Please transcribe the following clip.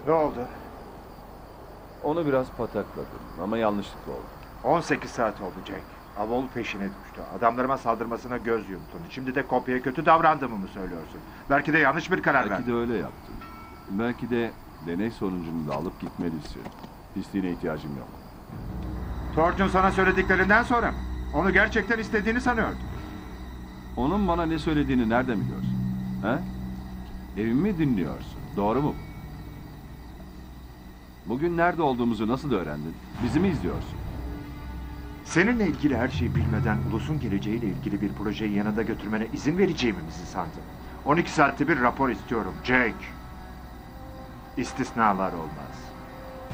Ne oldu? Onu biraz patakladım ama yanlışlıkla oldu. 18 saat oldu Jack. Avol peşine düştü. Adamlarıma saldırmasına göz yumdun. Şimdi de kopyaya kötü davrandığımı mı söylüyorsun? Belki de yanlış bir karar Belki verdin. de öyle yaptım. Belki de deney sonucunu da alıp gitmelisin. Pisliğine ihtiyacım yok. Torch'un sana söylediklerinden sonra mı? Onu gerçekten istediğini sanıyordum. Onun bana ne söylediğini nereden biliyorsun? He? Evimi dinliyorsun. Doğru mu? Bugün nerede olduğumuzu nasıl öğrendin? Bizi mi izliyorsun? Seninle ilgili her şeyi bilmeden ulusun geleceğiyle ilgili bir projeyi yanında götürmene izin vereceğimi mi sandın? 12 saatte bir rapor istiyorum Jack. İstisnalar olmaz.